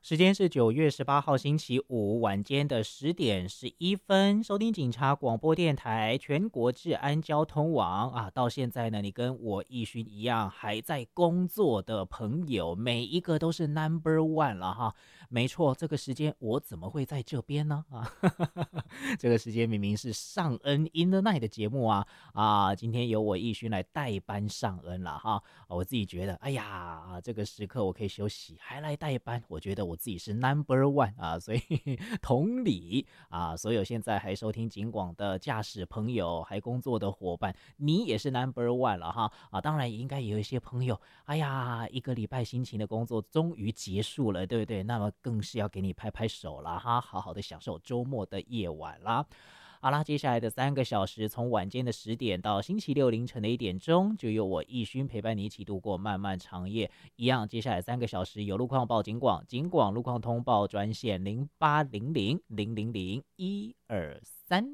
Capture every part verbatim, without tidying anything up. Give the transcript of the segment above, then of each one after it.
时间是九月十八号星期五晚间的十点十一分，收听警察广播电台全国治安交通网啊。到现在呢，你跟我义勋一样还在工作的朋友，每一个都是 number one 了哈。没错，这个时间我怎么会在这边呢？啊，这个时间明明是上恩 in the night 的节目啊啊，今天由我义勋来代班上恩了哈。我自己觉得，哎呀，这个时刻我可以休息，还来代班，我觉得我自己是 number one 啊，所以同理啊，所有现在还收听警广的驾驶朋友，还工作的伙伴，你也是 number one 了哈啊，当然也应该也有一些朋友，哎呀，一个礼拜辛勤的工作终于结束了，对不对？那么更是要给你拍拍手了哈，好好的享受周末的夜晚啦。好啦，接下来的三个小时，从晚间的十点到星期六凌晨的一点钟，就由我义勋陪伴你一起度过漫漫长夜。一样，接下来三个小时有路况报警广，警广路况通报专线零八零零零零零一二三。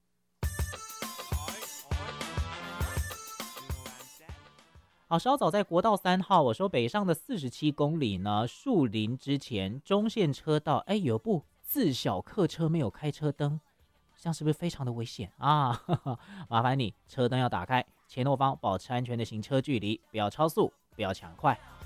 好，稍早在国道三号，我说北上的四十七公里呢，树林之前中线车道，哎，有部自小客车没有开车灯。这样是不是非常的危险啊？呵呵，麻烦你车灯要打开，前后方保持安全的行车距离，不要超速，不要抢快。